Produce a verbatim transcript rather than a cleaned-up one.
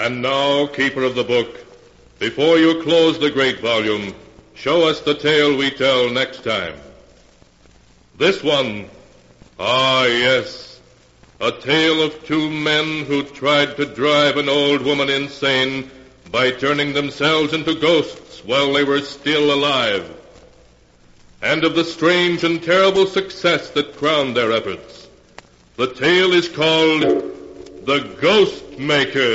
And now, keeper of the book, before you close the great volume, show us the tale we tell next time. This one, ah yes, a tale of two men who tried to drive an old woman insane by turning themselves into ghosts while they were still alive, and of the strange and terrible success that crowned their efforts. The tale is called The Ghost Maker.